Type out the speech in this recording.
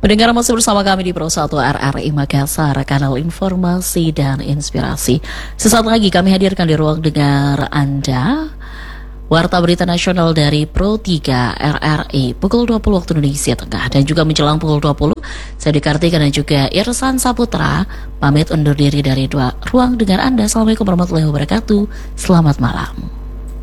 Pendengar masih bersama kami di Pro 1 RRI Makassar, kanal informasi dan inspirasi. Sesaat lagi kami hadirkan di ruang dengar Anda Warta Berita Nasional dari Pro 3 RRI pukul 20 waktu Indonesia Tengah. Dan juga menjelang pukul 20, saya Dikartika dan juga Irsan Saputra pamit undur diri dari ruang dengar Anda. Assalamualaikum warahmatullahi wabarakatuh. Selamat malam.